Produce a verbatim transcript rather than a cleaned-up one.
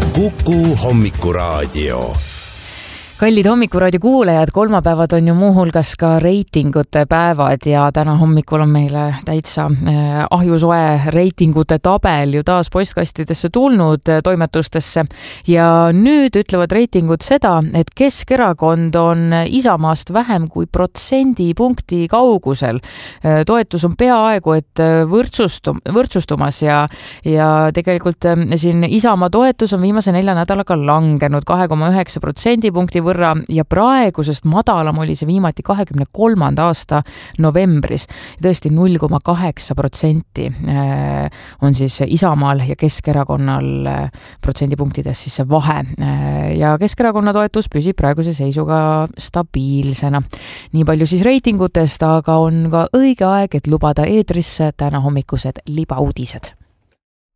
Kuku Hommikuraadio. Kallid Hommikuraadio kuulajad, kolmapäevad on ju muuhulgas ka reitingute päevad ja täna hommikul on meile täitsa äh, ahjusoe reitingute tabel ju taas postkastidesse tulnud äh, toimetustesse ja nüüd ütlevad reitingud seda, et Keskerakond on Isamaast vähem kui protsendipunkti kaugusel. Äh, toetus on peaaegu et võrdsustum, võrdsustumas ja, ja tegelikult äh, siin Isamaa toetus on viimase nelja nädalaga langenud kahe koma üheksa protsendipunkti võrra ja praegusest madalam oli see viimati kahekümne kolmanda aasta novembris. Tõesti null koma kaheksa protsenti on siis Isamaal ja Keskerakonnal protsendipunktides siis see vahe. Ja Keskerakonna toetus püsib praeguse seisuga stabiilsena. Nii palju siis reitingutest, aga on ka õige aeg, et lubada eetrisse täna hommikused libauudised.